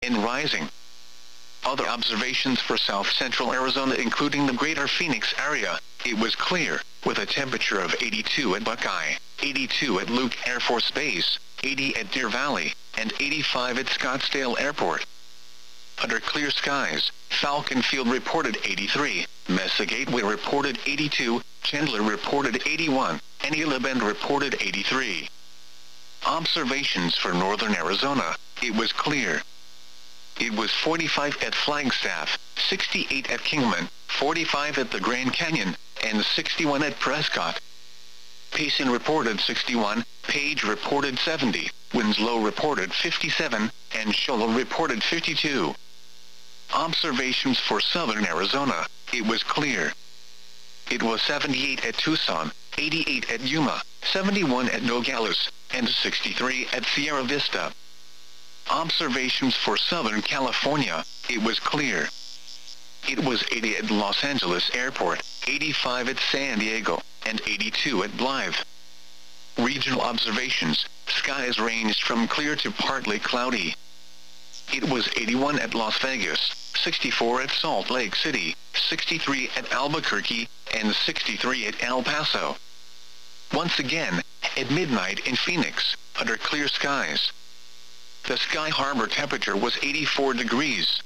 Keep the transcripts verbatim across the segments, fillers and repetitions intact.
and rising. Other observations for south-central Arizona including the greater Phoenix area, it was clear, with a temperature of eighty-two at Buckeye, eighty-two at Luke Air Force Base, eighty at Deer Valley, and eighty-five at Scottsdale Airport. Under clear skies, Falcon Field reported eighty-three, Mesa Gateway reported eighty-two, Chandler reported eighty-one, and Gila Bend reported eighty-three. Observations for northern Arizona, it was clear. It was forty-five at Flagstaff, sixty-eight at Kingman, forty-five at the Grand Canyon, and sixty-one at Prescott. Payson reported sixty-one, Page reported seventy, Winslow reported fifty-seven, and Shoal reported fifty-two. Observations for southern Arizona, it was clear. It was seventy-eight at Tucson, eighty-eight at Yuma, seventy-one at Nogales, and sixty-three at Sierra Vista. Observations for Southern California, it was clear. It was eighty at Los Angeles Airport, eighty-five at San Diego, and eighty-two at Blythe. Regional observations, skies ranged from clear to partly cloudy. It was eighty-one at Las Vegas, sixty-four at Salt Lake City, sixty-three at Albuquerque, and sixty-three at El Paso. Once again, at midnight in Phoenix, under clear skies, the Sky Harbor temperature was eighty-four degrees.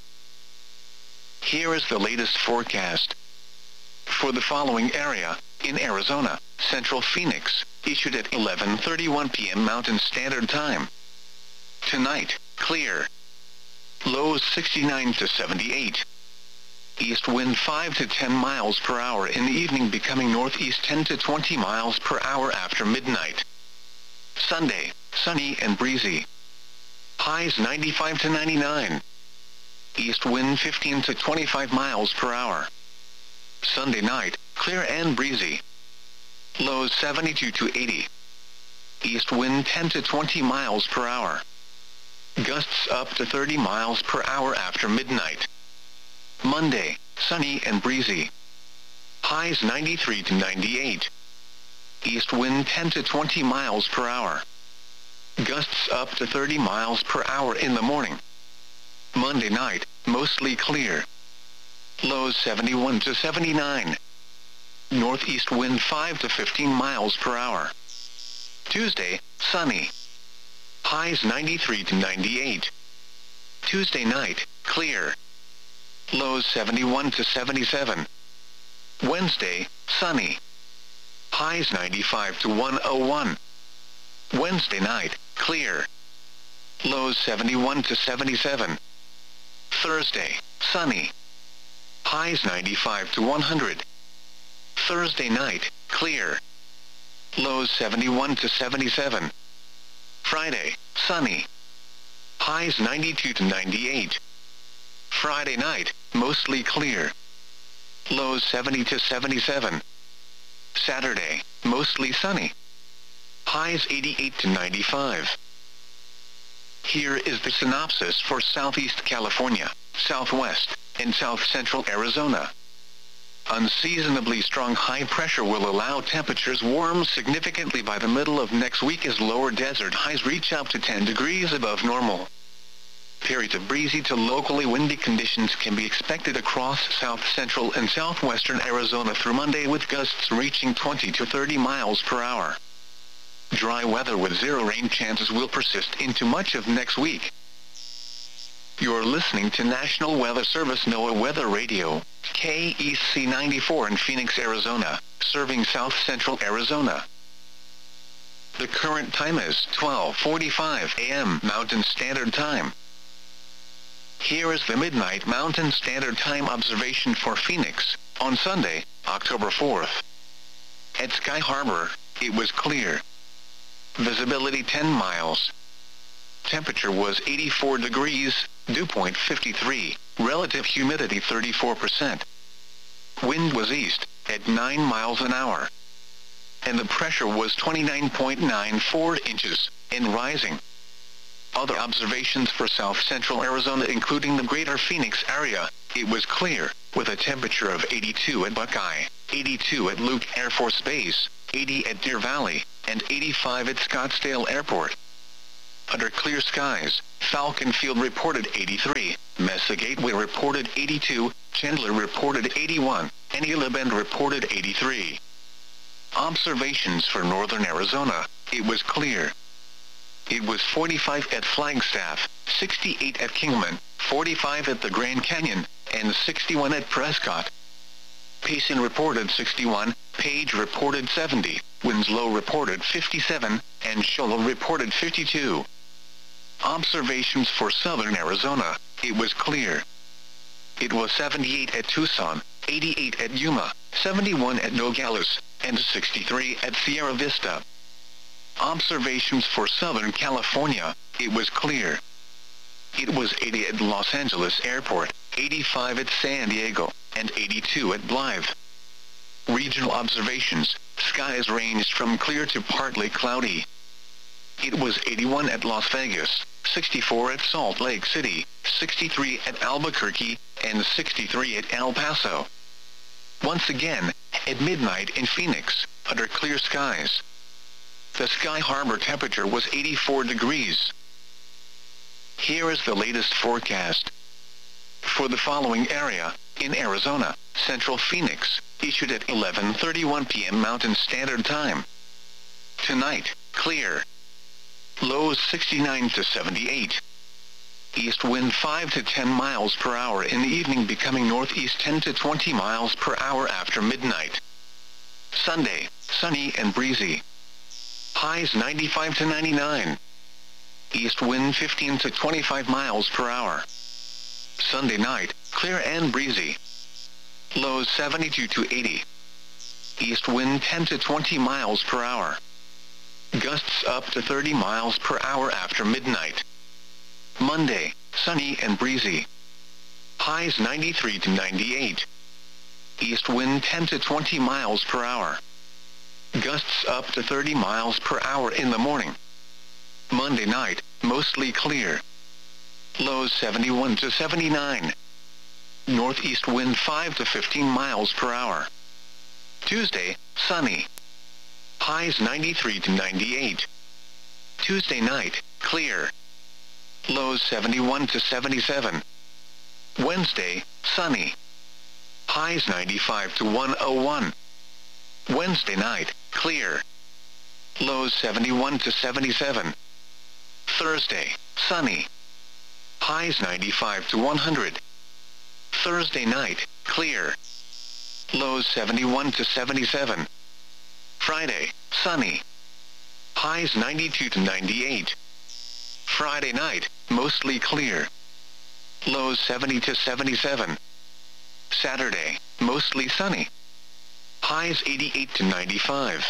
Here is the latest forecast. For the following area, in Arizona, Central Phoenix, issued at eleven thirty-one p m Mountain Standard Time. Tonight, clear. Lows sixty-nine to seventy-eight. East wind five to ten miles per hour in the evening, becoming northeast ten to twenty miles per hour after midnight. Sunday, sunny and breezy. Highs ninety-five to ninety-nine. East wind fifteen to twenty-five miles per hour. Sunday night, clear and breezy. Lows seventy-two to eighty. East wind ten to twenty miles per hour. Gusts up to thirty miles per hour after midnight. Monday, sunny and breezy. Highs ninety-three to ninety-eight. East wind ten to twenty miles per hour. Gusts up to thirty miles per hour in the morning. Monday night, mostly clear. Lows seventy-one to seventy-nine. Northeast wind five to fifteen miles per hour. Tuesday, sunny. Highs ninety-three to ninety-eight. Tuesday night, clear. Lows seventy-one to seventy-seven. Wednesday, sunny. Highs ninety-five to one oh one. Wednesday night, clear. Lows seventy-one to seventy-seven. Thursday, sunny. Highs ninety-five to one hundred. Thursday night, clear. Lows seventy-one to seventy-seven. Friday, sunny. Highs ninety-two to ninety-eight. Friday night, mostly clear. Lows seventy to seventy-seven. Saturday, mostly sunny. Highs eighty-eight to ninety-five. Here is the synopsis for Southeast California, Southwest, and South Central Arizona. Unseasonably strong high pressure will allow temperatures warm significantly by the middle of next week as lower desert highs reach up to ten degrees above normal. Periods of breezy to locally windy conditions can be expected across south central and southwestern Arizona through Monday, with gusts reaching twenty to thirty miles per hour. Dry weather with zero rain chances will persist into much of next week. You're listening to National Weather Service NOAA Weather Radio, K E C ninety-four in Phoenix, Arizona, serving south central Arizona. The current time is twelve forty-five a m Mountain Standard Time. Here is the Midnight Mountain Standard Time observation for Phoenix, on Sunday, October fourth. At Sky Harbor, it was clear. Visibility ten miles. Temperature was eighty-four degrees, dew point fifty-three, relative humidity thirty-four percent. Wind was east, at nine miles an hour. And the pressure was twenty-nine point nine four inches, and rising. Other observations for south central Arizona including the greater Phoenix area, it was clear, with a temperature of eighty-two at Buckeye, eighty-two at Luke Air Force Base, eighty at Deer Valley, and eighty-five at Scottsdale Airport. Under clear skies, Falcon Field reported eighty-three, Mesa Gateway reported eighty-two, Chandler reported eighty-one, and Gila Bend reported eighty-three. Observations for northern Arizona, it was clear. It was forty-five at Flagstaff, sixty-eight at Kingman, forty-five at the Grand Canyon, and sixty-one at Prescott. Payson reported sixty-one, Page reported seventy, Winslow reported fifty-seven, and Shoal reported fifty-two. Observations for southern Arizona, it was clear. It was seventy-eight at Tucson, eighty-eight at Yuma, seventy-one at Nogales, and sixty-three at Sierra Vista. Observations for southern California, it was clear. It was eighty at Los Angeles Airport, eighty-five at San Diego, and eighty-two at Blythe. Regional observations, skies ranged from clear to partly cloudy. It was eighty-one at Las Vegas, sixty-four at Salt Lake City, sixty-three at Albuquerque, and sixty-three at El Paso. Once again, at midnight in Phoenix, under clear skies, the Sky Harbor temperature was eighty-four degrees. Here is the latest forecast. For the following area, in Arizona, Central Phoenix, issued at eleven thirty-one p m Mountain Standard Time. Tonight, clear. Lows sixty-nine to seventy-eight. East wind five to ten miles per hour in the evening, becoming northeast ten to twenty miles per hour after midnight. Sunday, sunny and breezy. Highs ninety-five to ninety-nine. East wind fifteen to twenty-five miles per hour. Sunday night, clear and breezy. Lows seventy-two to eighty. East wind ten to twenty miles per hour. Gusts up to thirty miles per hour after midnight. Monday, sunny and breezy. Highs ninety-three to ninety-eight. East wind ten to twenty miles per hour. Gusts up to thirty miles per hour in the morning. Monday night, mostly clear. Lows seventy-one to seventy-nine. Northeast wind five to fifteen miles per hour. Tuesday, sunny. Highs ninety-three to ninety-eight. Tuesday night, clear. Lows seventy-one to seventy-seven. Wednesday, sunny. Highs ninety-five to one oh one. Wednesday night, clear. Lows seventy-one to seventy-seven. Thursday, sunny. Highs ninety-five to one hundred. Thursday night, clear. Lows seventy-one to seventy-seven. Friday, sunny. Highs ninety-two to ninety-eight. Friday night, mostly clear. Lows seventy to seventy-seven. Saturday, mostly sunny. Highs eighty-eight to ninety-five.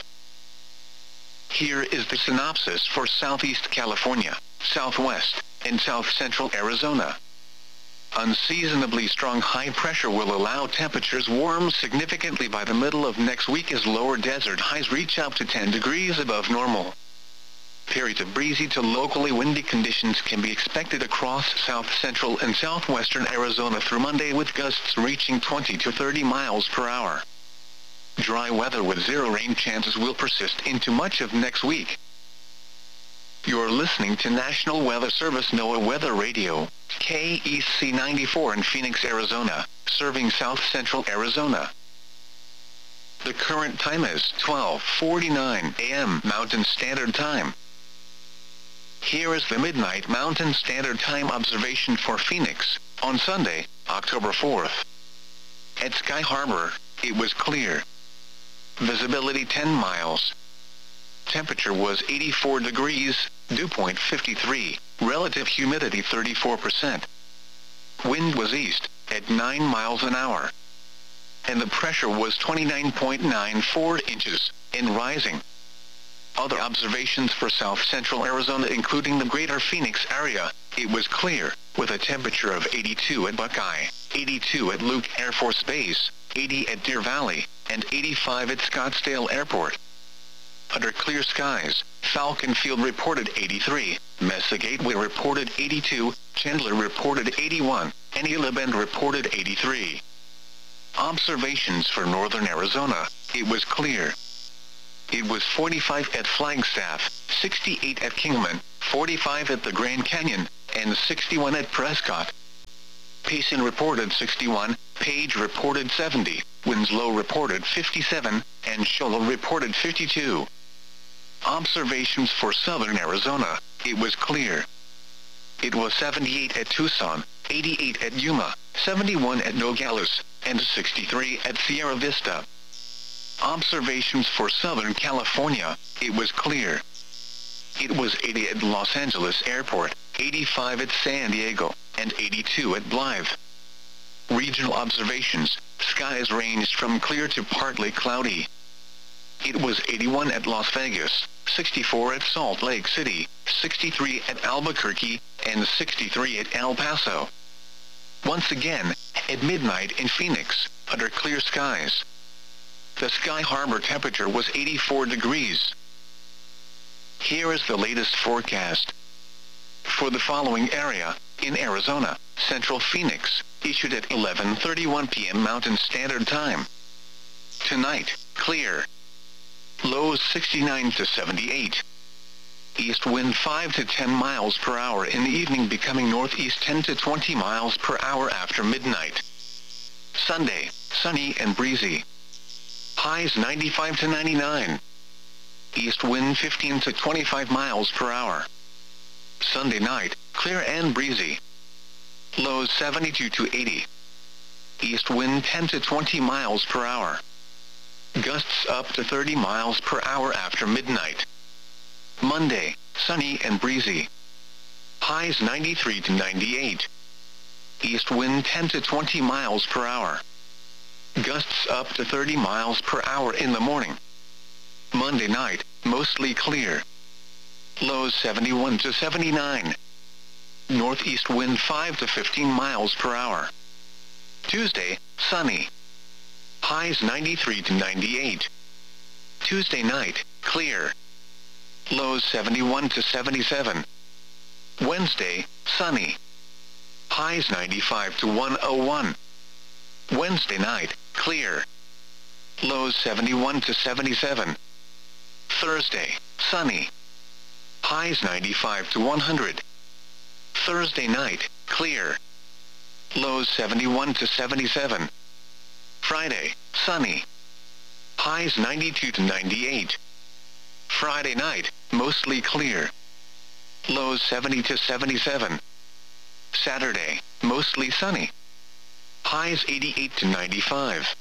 Here is the synopsis for Southeast California, Southwest, and South Central Arizona. Unseasonably strong high pressure will allow temperatures warm significantly by the middle of next week as lower desert highs reach up to ten degrees above normal. Periods of breezy to locally windy conditions can be expected across south central and southwestern Arizona through Monday, with gusts reaching twenty to thirty miles per hour. Dry weather with zero rain chances will persist into much of next week. You're listening to National Weather Service NOAA Weather Radio, K E C ninety-four in Phoenix, Arizona, serving south central Arizona. The current time is twelve forty-nine a m Mountain Standard Time. Here is the midnight Mountain Standard Time observation for Phoenix, on Sunday, October fourth. At Sky Harbor, it was clear. Visibility ten miles. Temperature was eighty-four degrees, dew point fifty-three, relative humidity thirty-four percent. Wind was east, at nine miles an hour. And the pressure was twenty-nine point nine four inches, and rising. Other observations for south central Arizona, including the greater Phoenix area, it was clear, with a temperature of eighty-two at Buckeye, eighty-two at Luke Air Force Base, eighty at Deer Valley, and eighty-five at Scottsdale Airport. Under clear skies, Falcon Field reported eighty-three, Mesa Gateway reported eighty-two, Chandler reported eighty-one, and Gila Bend reported eighty-three. Observations for northern Arizona, it was clear. It was forty-five at Flagstaff, sixty-eight at Kingman, forty-five at the Grand Canyon, and sixty-one at Prescott. Payson reported sixty-one, Page reported seventy, Winslow reported fifty-seven, and Shola reported fifty-two. Observations for southern Arizona, it was clear. It was seventy-eight at Tucson, eighty-eight at Yuma, seventy-one at Nogales, and sixty-three at Sierra Vista. Observations for Southern California, it was clear. It was eighty at Los Angeles Airport, eighty-five at San Diego, and eighty-two at Blythe. Regional observations, skies ranged from clear to partly cloudy. It was eighty-one at Las Vegas, sixty-four at Salt Lake City, sixty-three at Albuquerque, and sixty-three at El Paso. Once again, at midnight in Phoenix, under clear skies. The Sky Harbor temperature was eighty-four degrees. Here is the latest forecast. For the following area, in Arizona, Central Phoenix, issued at eleven thirty-one p m Mountain Standard Time. Tonight, clear. Lows sixty-nine to seventy-eight. East wind five to ten miles per hour in the evening, becoming northeast ten to twenty miles per hour after midnight. Sunday, sunny and breezy. Highs ninety-five to ninety-nine. East wind fifteen to twenty-five miles per hour. Sunday night, clear and breezy. Lows seventy-two to eighty. East wind ten to twenty miles per hour. Gusts up to thirty miles per hour after midnight. Monday, sunny and breezy. Highs ninety-three to ninety-eight. East wind ten to twenty miles per hour. Gusts up to thirty miles per hour in the morning. Monday night, mostly clear. Lows seventy-one to seventy-nine. Northeast wind five to fifteen miles per hour. Tuesday, sunny. Highs ninety-three to ninety-eight. Tuesday night, clear. Lows seventy-one to seventy-seven. Wednesday, sunny. Highs ninety-five to one oh one. Wednesday night, clear. Lows seventy-one to seventy-seven. Thursday, sunny. Highs ninety-five to one hundred. Thursday night, clear. Lows seventy-one to seventy-seven. Friday, sunny. Highs ninety-two to ninety-eight. Friday night, mostly clear. Lows seventy to seventy-seven. Saturday, mostly sunny. Highs eighty-eight to ninety-five.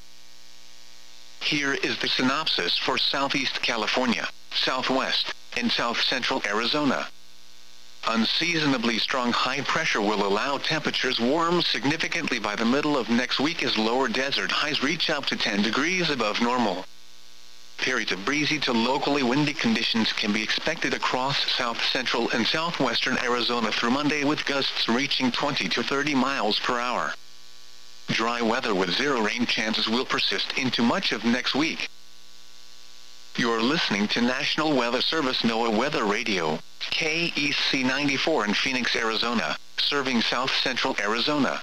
Here is the synopsis for Southeast California, Southwest, and South Central Arizona. Unseasonably strong high pressure will allow temperatures warm significantly by the middle of next week as lower desert highs reach up to ten degrees above normal. Periods of breezy to locally windy conditions can be expected across south central and southwestern Arizona through Monday, with gusts reaching twenty to thirty miles per hour. Dry weather with zero rain chances will persist into much of next week. You're listening to National Weather Service NOAA Weather Radio, K E C ninety-four in Phoenix, Arizona, serving south central Arizona.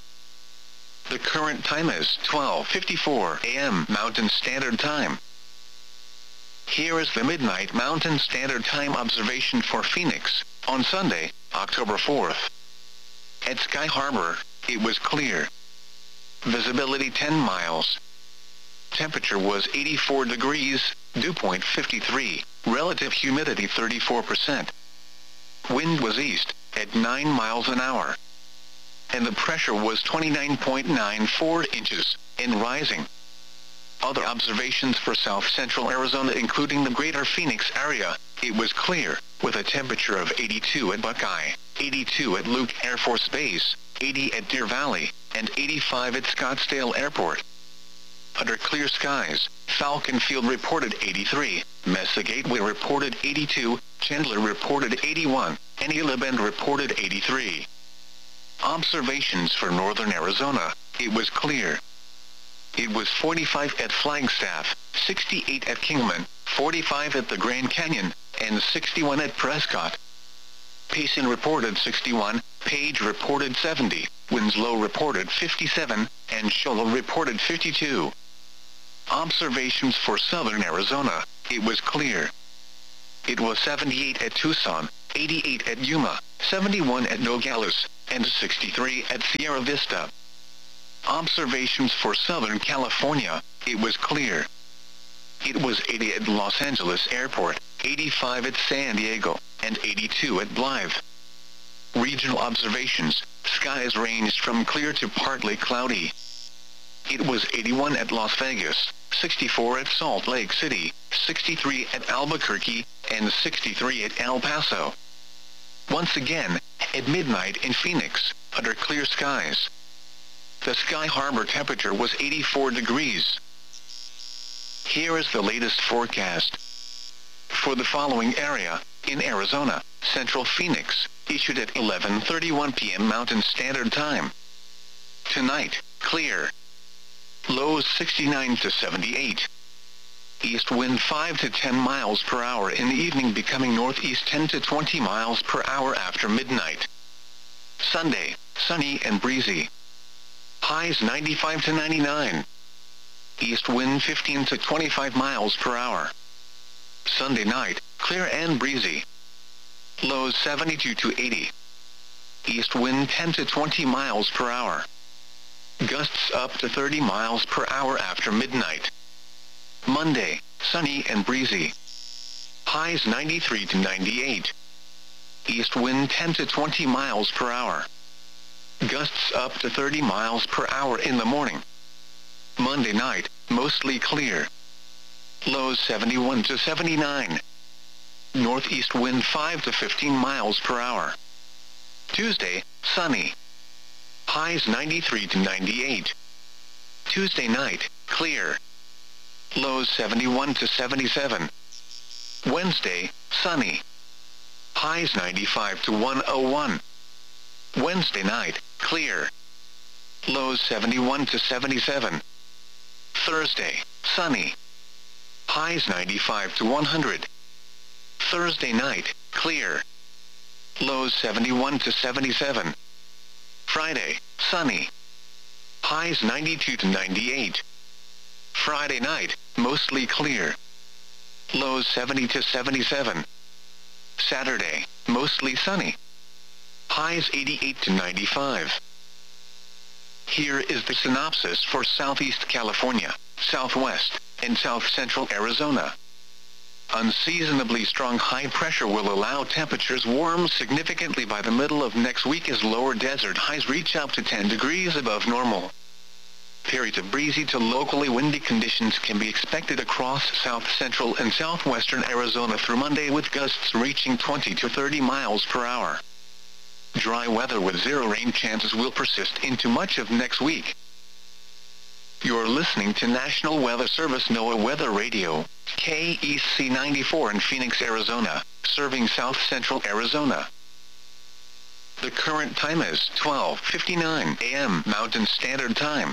The current time is twelve fifty-four a m Mountain Standard Time. Here is the Midnight Mountain Standard Time observation for Phoenix, on Sunday, October fourth. At Sky Harbor, it was clear. Visibility ten miles. Temperature was eighty-four degrees, dew point fifty-three, relative humidity thirty-four percent. Wind was east, at nine miles an hour. And the pressure was twenty-nine point nine four inches, and rising. Other observations for south central Arizona, including the greater Phoenix area, it was clear, with a temperature of eighty-two at Buckeye, eighty-two at Luke Air Force Base, eighty at Deer Valley, and eighty-five at Scottsdale Airport. Under clear skies, Falcon Field reported eighty-three, Mesa Gateway reported eighty-two, Chandler reported eighty-one, and Gila Bend reported eighty-three. Observations for northern Arizona, it was clear. It was forty-five at Flagstaff, sixty-eight at Kingman, forty-five at the Grand Canyon, and sixty-one at Prescott. Payson reported sixty-one, Page reported seventy, Winslow reported fifty-seven, and Shola reported fifty-two. Observations for southern Arizona, it was clear. It was seventy-eight at Tucson, eighty-eight at Yuma, seventy-one at Nogales, and sixty-three at Sierra Vista. Observations for Southern California, it was clear. It was eighty at Los Angeles Airport, eighty-five at San Diego, and eighty-two at Blythe. Regional observations, skies ranged from clear to partly cloudy. It was eighty-one at Las Vegas, sixty-four at Salt Lake City, sixty-three at Albuquerque, and sixty-three at El Paso. Once again, at midnight in Phoenix, under clear skies. The Sky Harbor temperature was eighty-four degrees. Here is the latest forecast. For the following area, in Arizona, Central Phoenix, issued at eleven thirty-one p m Mountain Standard Time. Tonight, clear. Lows sixty-nine to seventy-eight. East wind five to ten miles per hour in the evening, becoming northeast ten to twenty miles per hour after midnight. Sunday, sunny and breezy. Highs ninety-five to ninety-nine. East wind fifteen to twenty-five miles per hour. Sunday night, clear and breezy. Lows seventy-two to eighty. East wind ten to twenty miles per hour. Gusts up to thirty miles per hour after midnight. Monday, sunny and breezy. Highs ninety-three to ninety-eight. East wind ten to twenty miles per hour. Gusts up to thirty miles per hour in the morning. Monday night, mostly clear. Lows seventy-one to seventy-nine. Northeast wind five to fifteen miles per hour. Tuesday, sunny. Highs ninety-three to ninety-eight. Tuesday night, clear. Lows seventy-one to seventy-seven. Wednesday, sunny. Highs ninety-five to one oh one. Wednesday night, clear. Lows seventy-one to seventy-seven. Thursday, sunny. Highs ninety-five to one hundred. Thursday night, clear. Lows seventy-one to seventy-seven. Friday, sunny. Highs ninety-two to ninety-eight. Friday night, mostly clear. Lows seventy to seventy-seven. Saturday, mostly sunny. Highs eighty-eight to ninety-five. Here is the synopsis for Southeast California, Southwest, and South Central Arizona. Unseasonably strong high pressure will allow temperatures warm significantly by the middle of next week as lower desert highs reach up to ten degrees above normal. Periods of breezy to locally windy conditions can be expected across south central and southwestern Arizona through Monday, with gusts reaching twenty to thirty miles per hour. Dry weather with zero rain chances will persist into much of next week. You're listening to National Weather Service NOAA Weather Radio, K E C ninety-four in Phoenix, Arizona, serving south central Arizona. The current time is twelve fifty-nine a m Mountain Standard Time.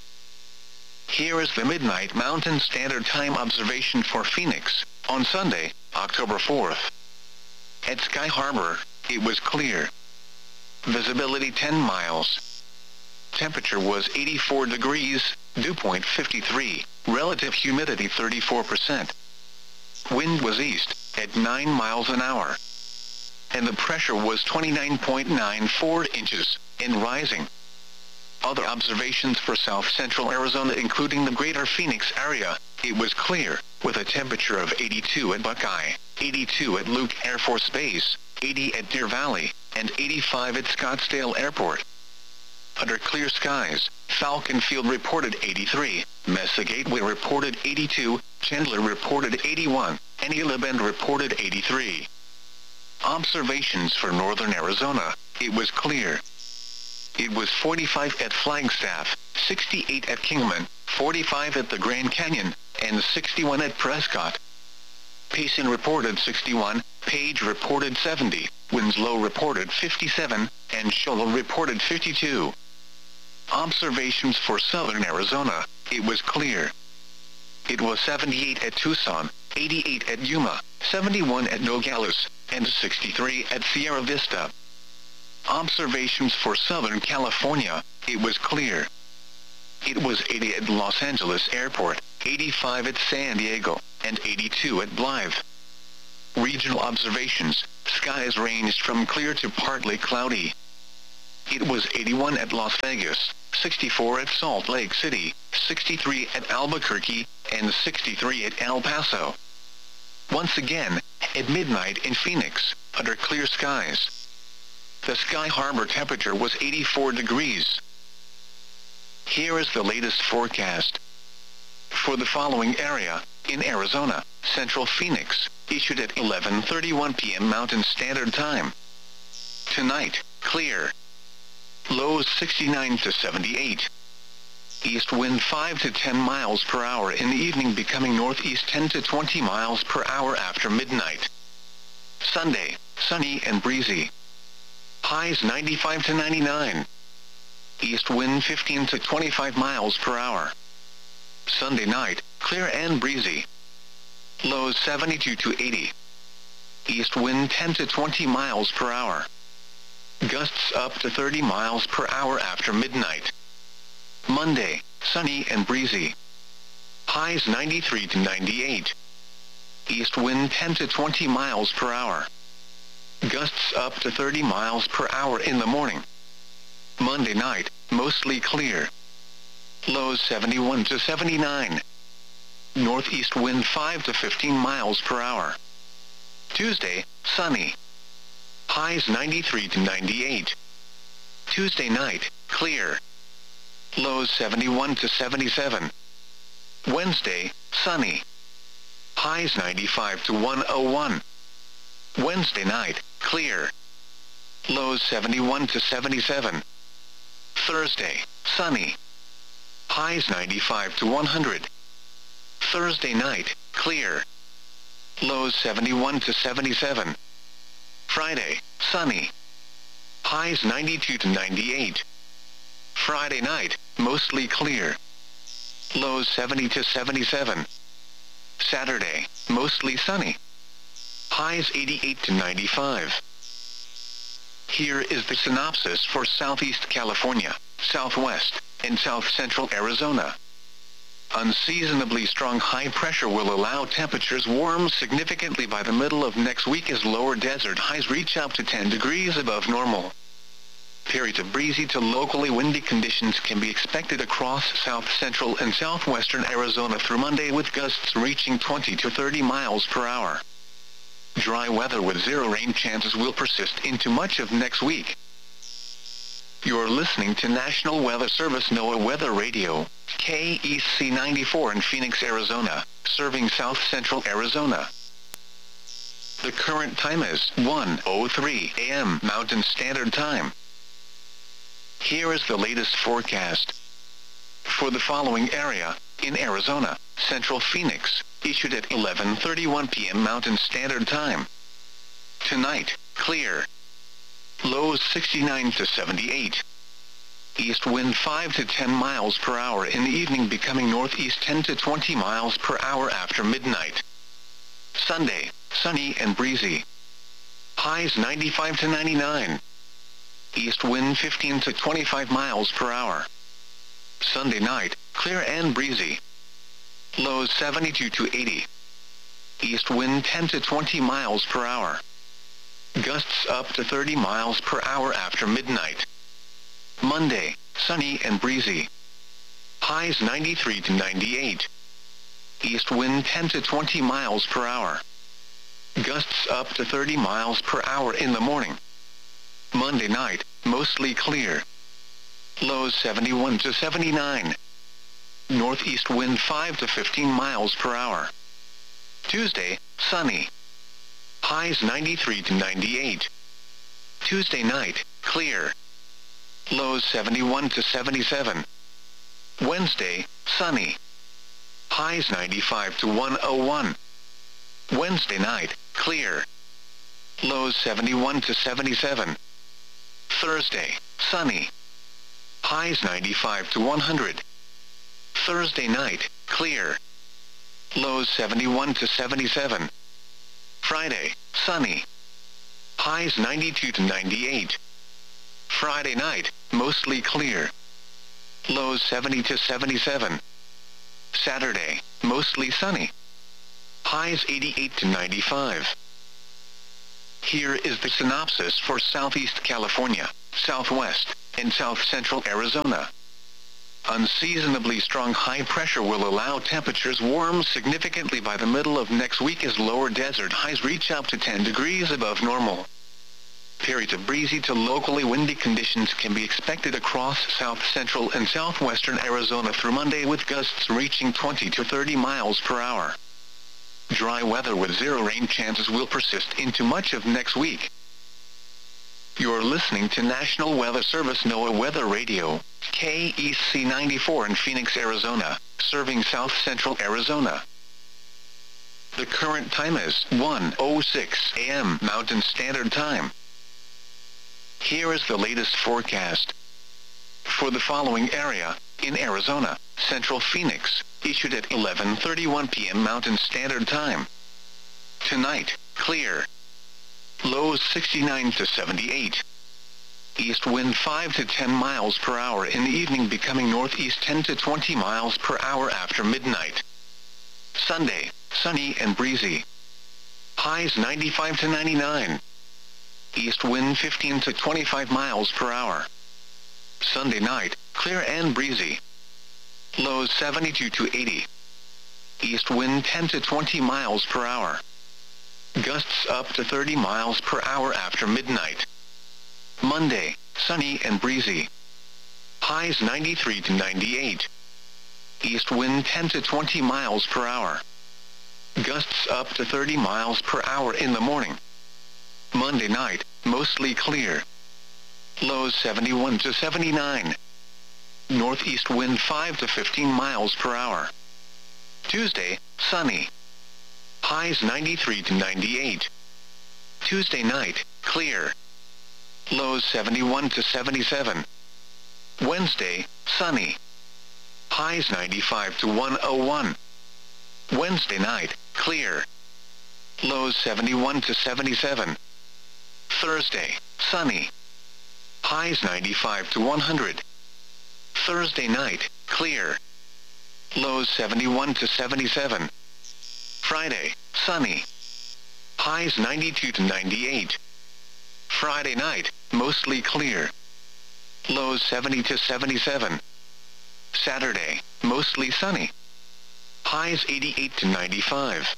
Here is the Midnight Mountain Standard Time observation for Phoenix, on Sunday, October fourth. At Sky Harbor, it was clear. Visibility ten miles. Temperature was eighty-four degrees, dew point fifty-three, relative humidity thirty-four percent. Wind was east, at nine miles an hour. And the pressure was twenty-nine point nine four inches, and rising. Other observations for south central Arizona, including the greater Phoenix area, it was clear, with a temperature of eighty-two at Buckeye, eighty-two at Luke Air Force Base, eighty at Deer Valley, and eighty-five at Scottsdale Airport. Under clear skies, Falcon Field reported eighty-three, Mesa Gateway reported eighty-two, Chandler reported eighty-one, and Gila Bend reported eighty-three. Observations for northern Arizona, it was clear. It was forty-five at Flagstaff, sixty-eight at Kingman, forty-five at the Grand Canyon, and sixty-one at Prescott. Payson reported sixty-one, Page reported seventy, Winslow reported fifty-seven, and Shoal reported fifty-two. Observations for southern Arizona, it was clear. It was seventy-eight at Tucson, eighty-eight at Yuma, seventy-one at Nogales, and sixty-three at Sierra Vista. Observations for Southern California, it was clear. It was eighty at Los Angeles Airport, eighty-five at San Diego, and eighty-two at Blythe. Regional observations: skies ranged from clear to partly cloudy. It was eighty-one at Las Vegas, sixty-four at Salt Lake City, sixty-three at Albuquerque, and sixty-three at El Paso. Once again, at midnight in Phoenix, under clear skies, the Sky Harbor temperature was eighty-four degrees. Here is the latest forecast. For the following area, in Arizona, Central Phoenix, issued at eleven thirty-one p m Mountain Standard Time. Tonight, clear. Lows sixty-nine to seventy-eight. East wind five to ten miles per hour in the evening, becoming northeast ten to twenty miles per hour after midnight. Sunday, sunny and breezy. Highs ninety-five to ninety-nine. East wind fifteen to twenty-five miles per hour. Sunday night, clear and breezy. Lows seventy-two to eighty. East wind ten to twenty miles per hour. Gusts up to thirty miles per hour after midnight. Monday, sunny and breezy. Highs ninety-three to ninety-eight. East wind ten to twenty miles per hour. Gusts up to thirty miles per hour in the morning. Monday night, mostly clear. Lows seventy-one to seventy-nine. Northeast wind five to fifteen miles per hour. Tuesday, sunny. Highs ninety-three to ninety-eight. Tuesday night, clear. Lows seventy-one to seventy-seven. Wednesday, sunny. Highs ninety-five to one oh one. Wednesday night, clear. Lows seventy-one to seventy-seven. Thursday, sunny. Highs ninety-five to one hundred. Thursday night, clear. Lows seventy-one to seventy-seven. Friday, sunny. Highs ninety-two to ninety-eight. Friday night, mostly clear. Lows seventy to seventy-seven. Saturday, mostly sunny. Highs eighty-eight to ninety-five. Here is the synopsis for Southeast California, Southwest, and South Central Arizona. Unseasonably strong high pressure will allow temperatures warm significantly by the middle of next week as lower desert highs reach up to ten degrees above normal. Periods of breezy to locally windy conditions can be expected across south central and southwestern Arizona through Monday, with gusts reaching twenty to thirty miles per hour. Dry weather with zero rain chances will persist into much of next week. You're listening to National Weather Service NOAA Weather Radio, K E C ninety-four in Phoenix, Arizona, serving south central Arizona. The current time is one oh three a m Mountain Standard Time. Here is the latest forecast. For the following area, in Arizona, Central Phoenix, issued at eleven thirty-one p m Mountain Standard Time. Tonight, clear. Lows sixty-nine to seventy-eight. East wind five to ten miles per hour in the evening, becoming northeast ten to twenty miles per hour after midnight. Sunday, sunny and breezy. Highs ninety-five to ninety-nine. East wind fifteen to twenty-five miles per hour. Sunday night, clear and breezy. Lows seventy-two to eighty. East wind ten to twenty miles per hour. Gusts up to thirty miles per hour after midnight. Monday, sunny and breezy. Highs ninety-three to ninety-eight. East wind ten to twenty miles per hour. Gusts up to thirty miles per hour in the morning. Monday night, mostly clear. Lows seventy-one to seventy-nine. Northeast wind five to fifteen miles per hour. Tuesday, sunny. Highs ninety-three to ninety-eight. Tuesday night, clear. Lows seventy-one to seventy-seven. Wednesday, sunny. Highs ninety-five to one oh one. Wednesday night, clear. Lows seventy-one to seventy-seven. Thursday, sunny. Highs ninety-five to one hundred. Thursday night, clear. Lows seventy-one to seventy-seven. Friday, sunny. Highs ninety-two to ninety-eight. Friday night, mostly clear. Lows seventy to seventy-seven. Saturday, mostly sunny. Highs eighty-eight to ninety-five. Here is the synopsis for Southeast California, Southwest, and South Central Arizona. Unseasonably strong high pressure will allow temperatures warm significantly by the middle of next week as lower desert highs reach up to ten degrees above normal. Periods of breezy to locally windy conditions can be expected across south central and southwestern Arizona through Monday, with gusts reaching twenty to thirty miles per hour. Dry weather with zero rain chances will persist into much of next week. You're listening to National Weather Service NOAA Weather Radio, K E C ninety-four in Phoenix, Arizona, serving south central Arizona. The current time is one oh six a m Mountain Standard Time. Here is the latest forecast for the following area in Arizona: Central Phoenix, issued at eleven thirty-one p m Mountain Standard Time. Tonight, clear. Lows sixty-nine to seventy-eight. East wind five to ten miles per hour in the evening, becoming northeast ten to twenty miles per hour after midnight. Sunday, sunny and breezy. Highs ninety-five to ninety-nine. East wind fifteen to twenty-five miles per hour. Sunday night, clear and breezy. Lows seventy-two to eighty. East wind ten to twenty miles per hour. Gusts up to thirty miles per hour after midnight. Monday, sunny and breezy. Highs ninety-three to ninety-eight. East wind ten to twenty miles per hour. Gusts up to thirty miles per hour in the morning. Monday night, mostly clear. Lows seventy-one to seventy-nine. Northeast wind five to fifteen miles per hour. Tuesday, sunny. Highs ninety-three to ninety-eight. Tuesday night, clear. Lows seventy-one to seventy-seven. Wednesday, sunny. Highs ninety-five to one oh one. Wednesday night, clear. Lows seventy-one to seventy-seven. Thursday, sunny. Highs ninety-five to one hundred. Thursday night, clear. Lows seventy-one to seventy-seven. Friday, sunny. Highs ninety-two to ninety-eight. Friday night, mostly clear. Lows seventy to seventy-seven. Saturday, mostly sunny. Highs eighty-eight to ninety-five.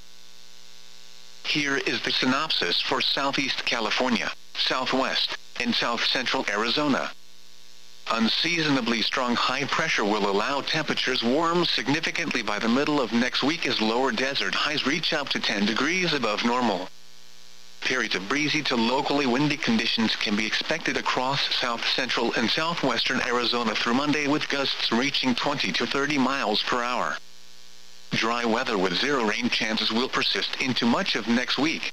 Here is the synopsis for Southeast California, Southwest, and South Central Arizona. Unseasonably strong high pressure will allow temperatures warm significantly by the middle of next week as lower desert highs reach up to ten degrees above normal. Periods of breezy to locally windy conditions can be expected across south central and southwestern Arizona through Monday, with gusts reaching twenty to thirty miles per hour. Dry weather with zero rain chances will persist into much of next week.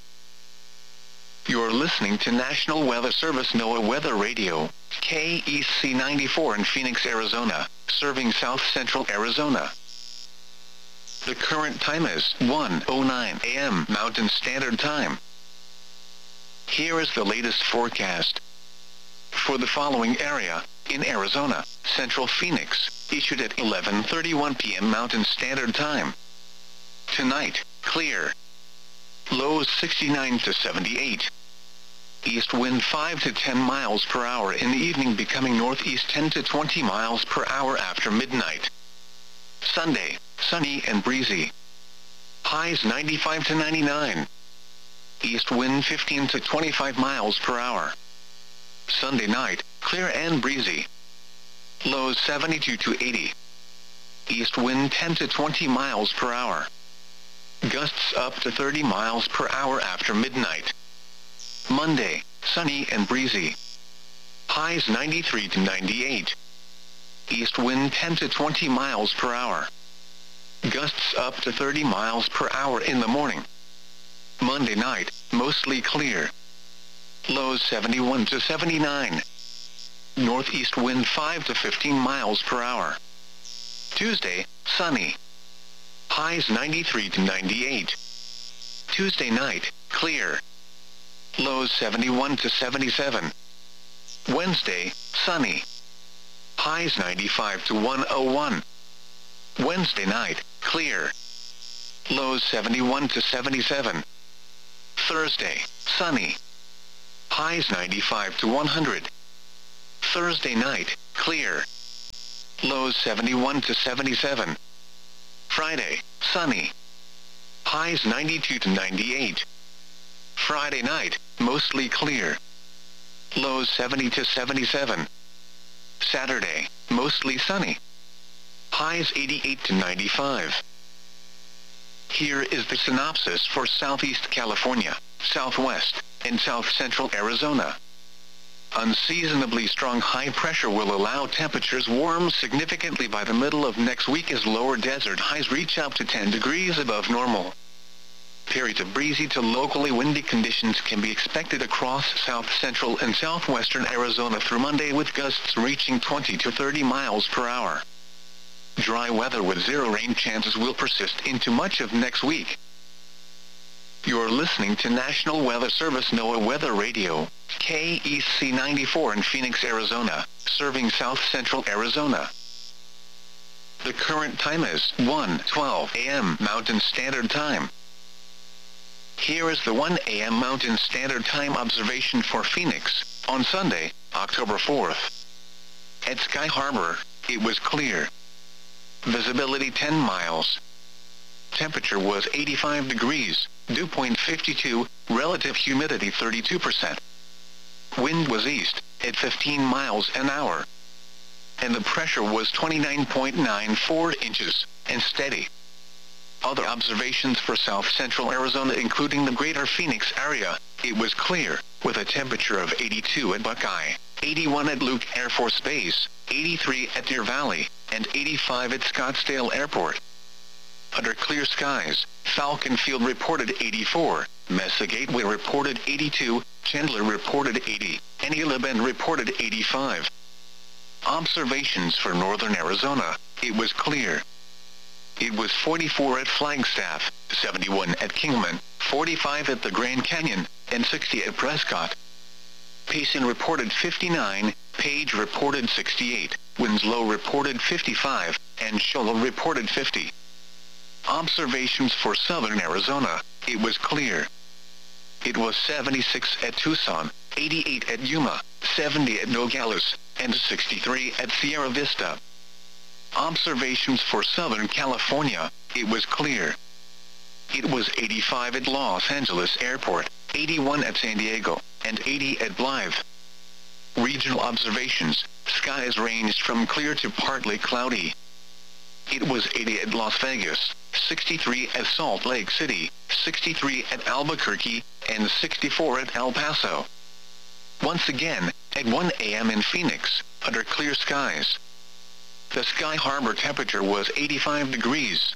You're listening to National Weather Service NOAA Weather Radio, K E C ninety-four in Phoenix, Arizona, serving south central Arizona. The current time is one oh nine a m Mountain Standard Time. Here is the latest forecast for the following area in Arizona: Central Phoenix, issued at eleven thirty-one p m Mountain Standard Time. Tonight, clear. Lows sixty-nine to seventy-eight. East wind five to ten miles per hour in the evening, becoming northeast ten to twenty miles per hour after midnight. Sunday, sunny and breezy. Highs ninety-five to ninety-nine. East wind fifteen to twenty-five miles per hour. Sunday night, clear and breezy. Lows seventy-two to eighty. East wind ten to twenty miles per hour. Gusts up to thirty miles per hour after midnight. Monday, sunny and breezy. Highs ninety-three to ninety-eight. East wind ten to twenty miles per hour. Gusts up to thirty miles per hour in the morning. Monday night, mostly clear. Lows seventy-one to seventy-nine. Northeast wind five to fifteen miles per hour. Tuesday, sunny. Highs ninety-three to ninety-eight. Tuesday night, clear. Lows seventy-one to seventy-seven. Wednesday, sunny. Highs ninety-five to one oh one. Wednesday night, clear. Lows seventy-one to seventy-seven. Thursday, sunny. Highs ninety-five to one hundred. Thursday night, clear. Lows seventy-one to seventy-seven. Friday, sunny. Highs ninety-two to ninety-eight. Friday night, mostly clear. Lows seventy to seventy-seven. Saturday, mostly sunny. Highs eighty-eight to ninety-five. Here is the synopsis for Southeast California, Southwest, and South Central Arizona. Unseasonably strong high pressure will allow temperatures warm significantly by the middle of next week as lower desert highs reach up to ten degrees above normal. Periods of breezy to locally windy conditions can be expected across south central and southwestern Arizona through Monday, with gusts reaching twenty to thirty miles per hour. Dry weather with zero rain chances will persist into much of next week. You're listening to National Weather Service NOAA Weather Radio, K E C ninety-four in Phoenix, Arizona, serving south central Arizona. The current time is one twelve a m Mountain Standard Time. Here is the one a m Mountain Standard Time observation for Phoenix, on Sunday, October fourth. At Sky Harbor, it was clear. Visibility ten miles. Temperature was eighty-five degrees, dew point fifty-two, relative humidity thirty-two percent. Wind was east, at fifteen miles an hour. And the pressure was twenty-nine point nine four inches, and steady. Other observations for south central Arizona, including the greater Phoenix area, it was clear, with a temperature of eighty-two at Buckeye, eighty-one at Luke Air Force Base, eighty-three at Deer Valley, and eighty-five at Scottsdale Airport. Under clear skies, Falcon Field reported eighty-four, Mesa Gateway reported eighty-two, Chandler reported eighty, and Isla Bend reported eighty-five. Observations for northern Arizona, it was clear. It was forty-four at Flagstaff, seventy-one at Kingman, forty-five at the Grand Canyon, and sixty at Prescott. Payson reported fifty-nine, Page reported sixty-eight, Winslow reported fifty-five, and Shoal reported fifty. Observations for southern Arizona, it was clear. It was seventy-six at Tucson, eighty-eight at Yuma, seventy at Nogales, and sixty-three at Sierra Vista. Observations for Southern California, it was clear. It was eighty-five at Los Angeles Airport, eighty-one at San Diego, and eighty at Blythe. Regional observations, skies ranged from clear to partly cloudy. It was eighty at Las Vegas, sixty-three at Salt Lake City, sixty-three at Albuquerque, and sixty-four at El Paso. Once again, at one a m in Phoenix, under clear skies. The Sky Harbor temperature was eighty-five degrees.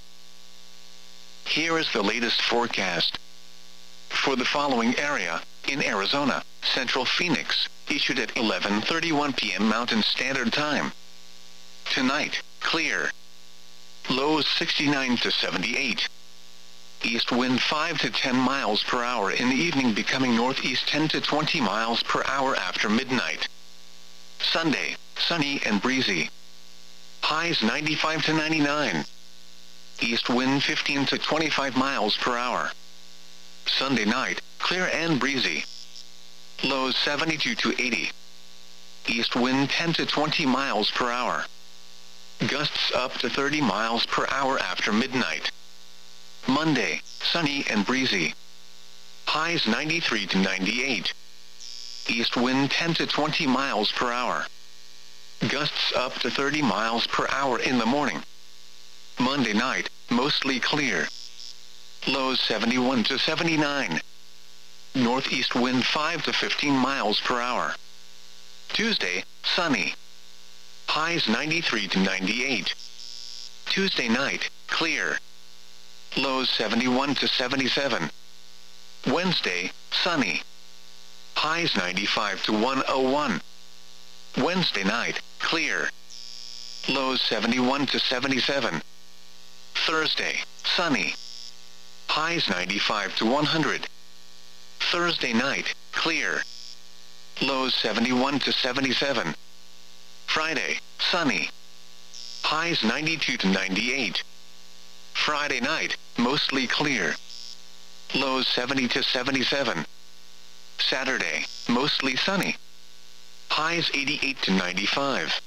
Here is the latest forecast. For the following area, in Arizona, Central Phoenix, issued at eleven thirty-one p m Mountain Standard Time. Tonight, clear. Lows sixty-nine to seventy-eight. East wind five to ten miles per hour in the evening, becoming northeast ten to twenty miles per hour after midnight. Sunday, sunny and breezy. Highs ninety-five to ninety-nine. East wind fifteen to twenty-five miles per hour. Sunday night, clear and breezy. Lows seventy-two to eighty. East wind ten to twenty miles per hour. Gusts up to thirty miles per hour after midnight. Monday, sunny and breezy. Highs ninety-three to ninety-eight. East wind ten to twenty miles per hour. Gusts up to thirty miles per hour in the morning. Monday night, mostly clear. Lows seventy-one to seventy-nine. Northeast wind five to fifteen miles per hour. Tuesday, sunny. Highs ninety-three to ninety-eight. Tuesday night, clear. Lows seventy-one to seventy-seven. Wednesday, sunny. Highs ninety-five to one oh one. Wednesday night, clear. Lows seventy-one to seventy-seven. Thursday, sunny. Highs ninety-five to one hundred. Thursday night, clear. Lows seventy-one to seventy-seven. Friday, sunny. Highs ninety-two to ninety-eight. Friday night, mostly clear. Lows seventy to seventy-seven. Saturday, mostly sunny. Highs eighty-eight to ninety-five.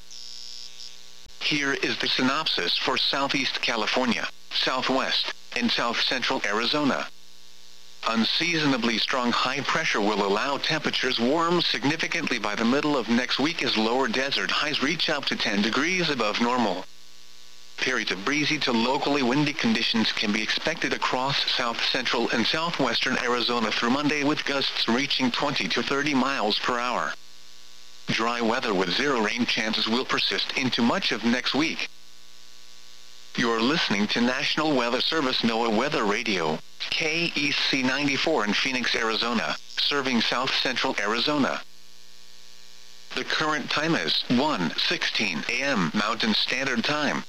Here is the synopsis for Southeast California, Southwest, and South Central Arizona. Unseasonably strong high pressure will allow temperatures warm significantly by the middle of next week as lower desert highs reach up to ten degrees above normal. Periods of breezy to locally windy conditions can be expected across south central and southwestern Arizona through Monday, with gusts reaching twenty to thirty miles per hour. Dry weather with zero rain chances will persist into much of next week. You're listening to National Weather Service NOAA Weather Radio, K E C ninety-four in Phoenix, Arizona, serving south central Arizona. The current time is one sixteen a m Mountain Standard Time.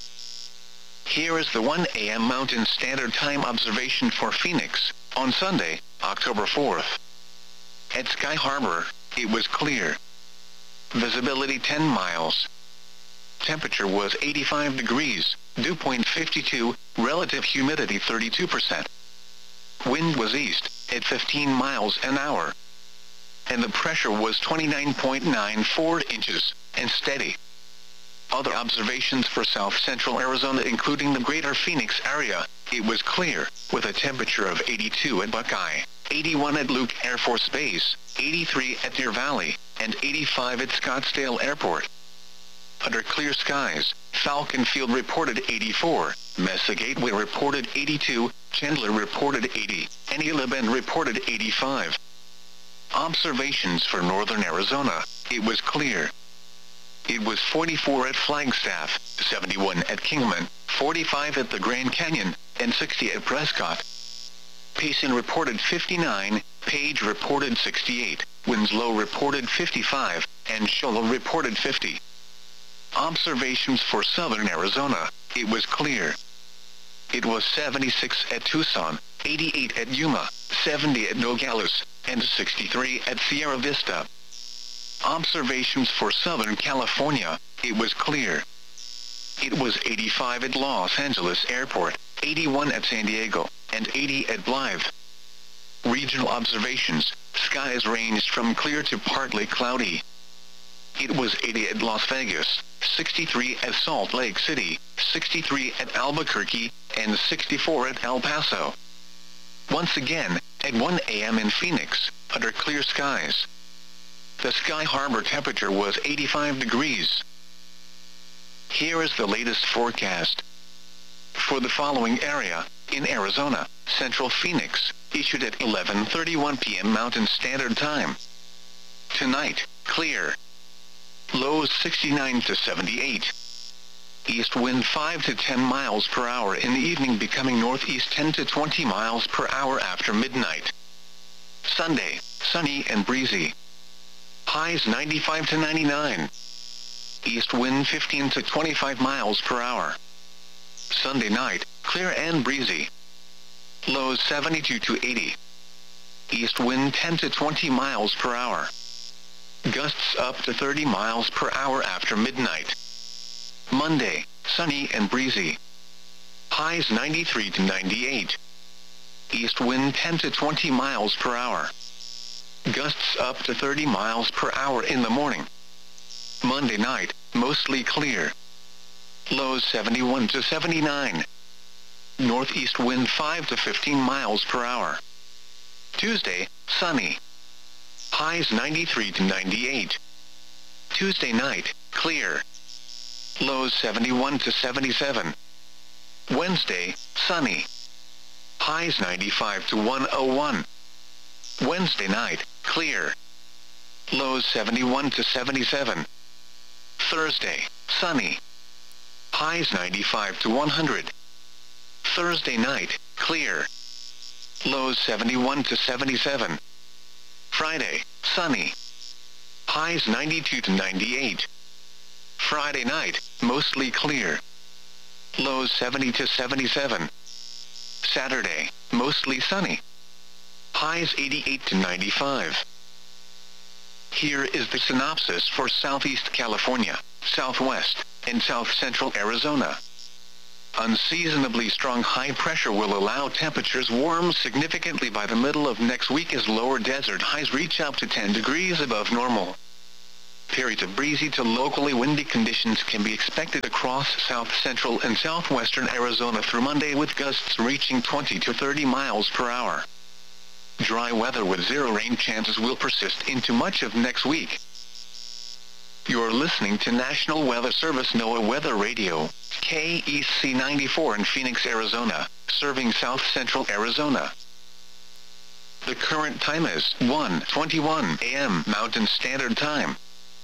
Here is the one a m Mountain Standard Time observation for Phoenix, on Sunday, October fourth. At Sky Harbor, it was clear. Visibility ten miles. Temperature was eighty-five degrees, dew point fifty-two, relative humidity thirty-two percent. Wind was east, at fifteen miles an hour. And the pressure was twenty-nine point nine four inches, and steady. Other observations for south central Arizona, including the greater Phoenix area, it was clear, with a temperature of eighty-two at Buckeye, eighty-one at Luke Air Force Base, eighty-three at Deer Valley, and eighty-five at Scottsdale Airport. Under clear skies, Falcon Field reported eighty-four, Mesa Gateway reported eighty-two, Chandler reported eighty, and Gila Bend reported eighty-five. Observations for northern Arizona, it was clear. It was forty-four at Flagstaff, seventy-one at Kingman, forty-five at the Grand Canyon, and sixty at Prescott. Payson reported fifty-nine, Page reported sixty-eight, Winslow reported fifty-five, and Shola reported fifty. Observations for southern Arizona, it was clear. It was seventy-six at Tucson, eighty-eight at Yuma, seventy at Nogales, and sixty-three at Sierra Vista. Observations for Southern California, it was clear. It was eighty-five at Los Angeles Airport, eighty-one at San Diego, and eighty at Blythe. Regional observations, skies ranged from clear to partly cloudy. It was eighty at Las Vegas, sixty-three at Salt Lake City, sixty-three at Albuquerque, and sixty-four at El Paso. Once again, at one a m in Phoenix, under clear skies. The Sky Harbor temperature was eighty-five degrees. Here is the latest forecast. For the following area, in Arizona, Central Phoenix, issued at eleven thirty-one p m Mountain Standard Time. Tonight, clear. Lows sixty-nine to seventy-eight. East wind five to ten miles per hour in the evening, becoming northeast ten to twenty miles per hour after midnight. Sunday, sunny and breezy. Highs ninety-five to ninety-nine. East wind fifteen to twenty-five miles per hour. Sunday night, clear and breezy. Lows seventy-two to eighty. East wind ten to twenty miles per hour. Gusts up to thirty miles per hour after midnight. Monday, sunny and breezy. Highs ninety-three to ninety-eight. East wind ten to twenty miles per hour. Gusts up to thirty miles per hour in the morning. Monday night, mostly clear. Lows seventy-one to seventy-nine. Northeast wind five to fifteen miles per hour. Tuesday, sunny. Highs ninety-three to ninety-eight. Tuesday night, clear. Lows seventy-one to seventy-seven. Wednesday, sunny. Highs ninety-five to one oh one. Wednesday night, clear. Lows seventy-one to seventy-seven. Thursday, sunny. Highs ninety-five to one hundred. Thursday night, clear. Lows seventy-one to seventy-seven. Friday, sunny. Highs ninety-two to ninety-eight. Friday night, mostly clear. Lows seventy to seventy-seven. Saturday, mostly sunny. Highs eighty-eight to ninety-five. Here is the synopsis for Southeast California, Southwest, and South Central Arizona. Unseasonably strong high pressure will allow temperatures warm significantly by the middle of next week as lower desert highs reach up to ten degrees above normal. Periods of breezy to locally windy conditions can be expected across south-central and southwestern Arizona through Monday, with gusts reaching twenty to thirty miles per hour. Dry weather with zero rain chances will persist into much of next week. You're listening to National Weather Service NOAA Weather Radio, K E C ninety-four in Phoenix, Arizona, serving south-central Arizona. The current time is one twenty-one a m Mountain Standard Time.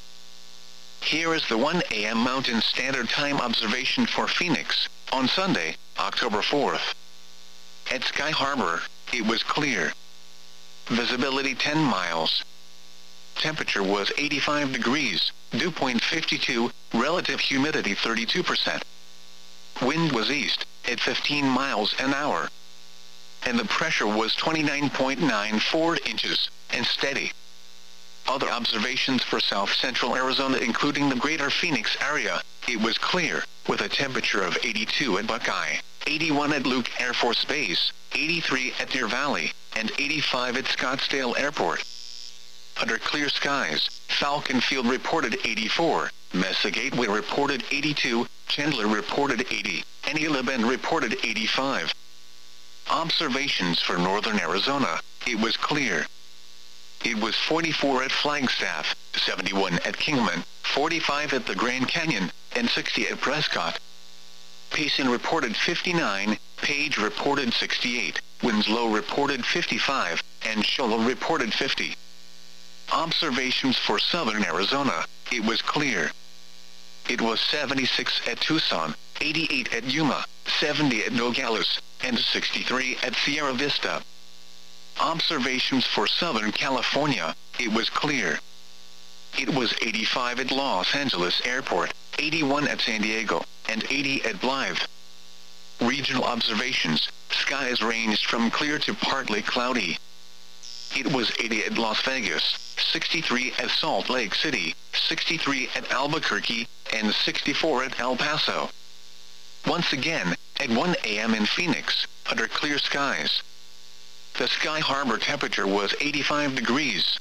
Here is the one a m Mountain Standard Time observation for Phoenix, on Sunday, October fourth. At Sky Harbor, it was clear. Visibility ten miles. Temperature was eighty-five degrees, dew point fifty-two, relative humidity thirty-two percent. Wind was east, at fifteen miles an hour. And the pressure was twenty-nine point nine four inches, and steady. Other observations for south-central Arizona, including the greater Phoenix area, it was clear, with a temperature of eighty-two at Buckeye, eighty-one at Luke Air Force Base, eighty-three at Deer Valley, and eighty-five at Scottsdale Airport. Under clear skies, Falcon Field reported eighty-four, Mesa Gateway reported eighty-two, Chandler reported eighty, and Gila Bend reported eighty-five. Observations for northern Arizona, it was clear. It was forty-four at Flagstaff, seventy-one at Kingman, forty-five at the Grand Canyon, and sixty at Prescott. Payson reported fifty-nine, Page reported sixty-eight, Winslow reported fifty-five, and Shoal reported fifty. Observations for southern Arizona, it was clear. It was seventy-six at Tucson, eighty-eight at Yuma, seventy at Nogales, and sixty-three at Sierra Vista. Observations for southern California, it was clear. It was eighty-five at Los Angeles Airport, eighty-one at San Diego, and eighty at Blythe. Regional observations, skies ranged from clear to partly cloudy. It was eighty at Las Vegas, sixty-three at Salt Lake City, sixty-three at Albuquerque, and sixty-four at El Paso. Once again, at one a m in Phoenix, under clear skies. The Sky Harbor temperature was eighty-five degrees.